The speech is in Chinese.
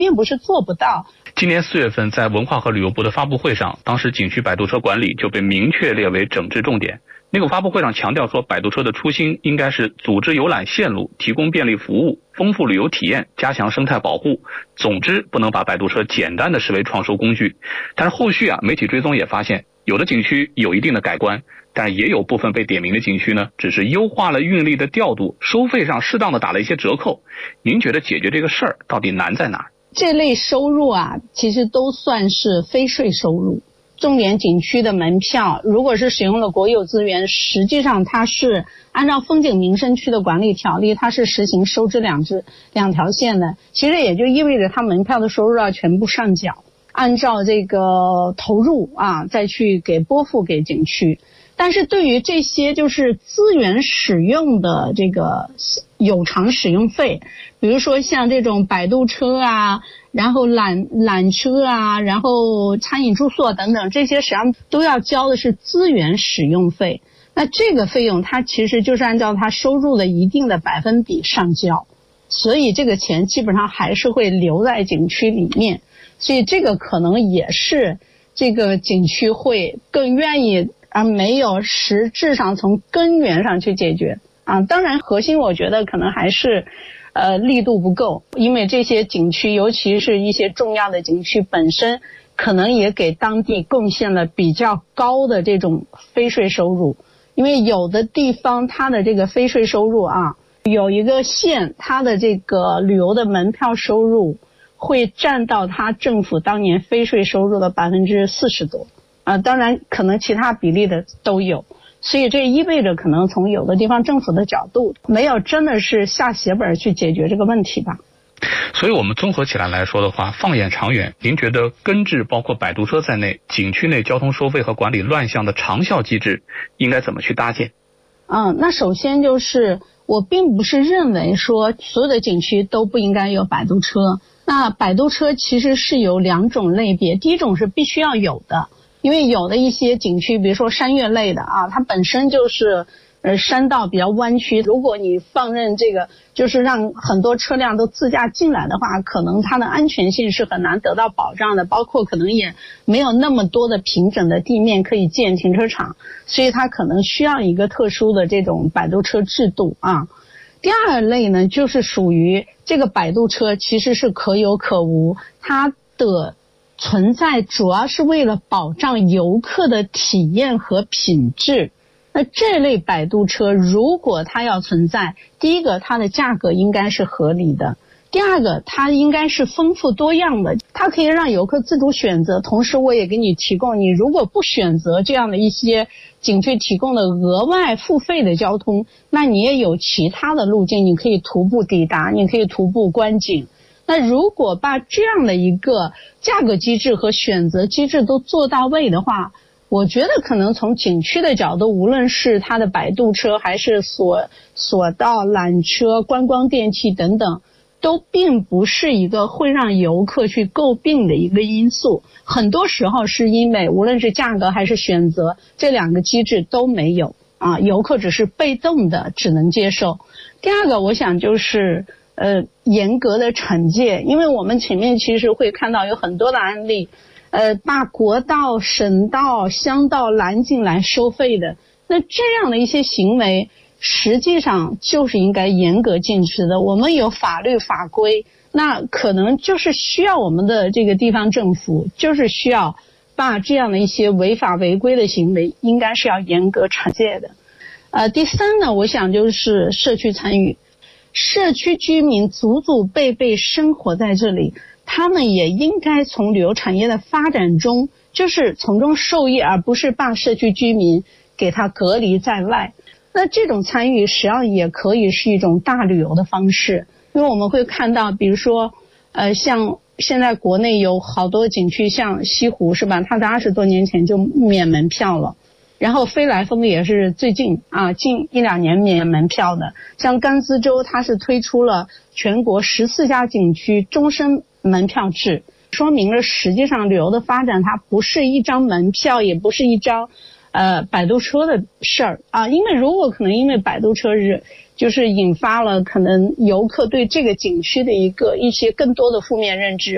并不是做不到。 今年4月份，在文化和旅游部的发布会上，当时景区摆渡车管理就被明确列为整治重点。那个发布会上强调说，摆渡车的初心应该是组织游览线路，提供便利服务，丰富旅游体验，加强生态保护。总之，不能把摆渡车简单的视为创收工具。但是后续媒体追踪也发现，有的景区有一定的改观，但也有部分被点名的景区呢，只是优化了运力的调度，收费上适当的打了一些折扣。您觉得解决这个事儿到底难在哪儿？ 这类收入其实都算是非税收入。重点景区的门票，如果是使用了国有资源，实际上它是按照风景名胜区的管理条例，它是实行收支两条线的。其实也就意味着它门票的收入要全部上缴，按照这个投入再去拨付给景区。但是对于这些就是资源使用的这个有偿使用费，比如说像这种摆渡车然后缆车然后餐饮住宿等等，这些实际上都要交的是资源使用费。那这个费用它其实就是按照它收入的一定的百分比上交，所以这个钱基本上还是会留在景区里面。所以这个可能也是这个景区会更愿意没有实质上从根源上去解决当然核心我觉得可能还是力度不够，因为这些景区尤其是一些重要的景区本身可能也给当地贡献了比较高的这种非税收入。因为有的地方它的这个非税收入有一个县它的这个旅游的门票收入会占到它政府当年非税收入的40%多当然可能其他比例的都有。所以这意味着可能从有的地方政府的角度没有真的是下血本去解决这个问题吧。 所以我们综合起来来说的话，放眼长远，您觉得根治包括摆渡车在内景区内交通收费和管理乱象的长效机制应该怎么去搭建？ 那首先就是我并不是认为说所有的景区都不应该有摆渡车。那摆渡车其实是有2种类别，第一种是必须要有的，因为有的一些景区比如说山岳类的它本身就是山道比较弯曲，如果你放任这个就是让很多车辆都自驾进来的话，可能它的安全性是很难得到保障的，包括可能也没有那么多的平整的地面可以建停车场，所以它可能需要一个特殊的这种摆渡车制度第二类呢，就是属于这个摆渡车其实是可有可无，它的存在主要是为了保障游客的体验和品质。那这类摆渡车如果它要存在，第一个它的价格应该是合理的，第二个它应该是丰富多样的，它可以让游客自主选择，同时我也给你提供，你如果不选择这样的一些景区提供的额外付费的交通，那你也有其他的路径，你可以徒步抵达，你可以徒步观景。那如果把这样的一个价格机制和选择机制都做到位的话，我觉得可能从景区的角度，无论是它的摆渡车还是索道、缆车、观光电器等等，都并不是一个会让游客去诟病的一个因素。很多时候是因为无论是价格还是选择，这2个机制都没有游客只是被动的只能接受。第二个我想就是严格的惩戒，因为我们前面其实会看到有很多的案例把国道、省道、乡道拦进来收费的，那这样的一些行为实际上就是应该严格禁止的。我们有法律法规，那可能就是需要我们的这个地方政府就是需要把这样的一些违法违规的行为应该是要严格惩戒的。第三呢，我想就是社区参与，社区居民祖祖辈辈生活在这里，他们也应该从旅游产业的发展中就是从中受益，而不是把社区居民给他隔离在外。那这种参与实际上也可以是一种大旅游的方式，因为我们会看到比如说像现在国内有好多景区，像西湖是吧，它在20多年前就免门票了，然后飞来峰也是最近近1-2年免门票的，像甘孜州它是推出了全国14家景区终身门票制，说明了实际上旅游的发展它不是一张门票，也不是一张摆渡车的事儿因为如果可能因为摆渡车就是引发了可能游客对这个景区的一些更多的负面认知，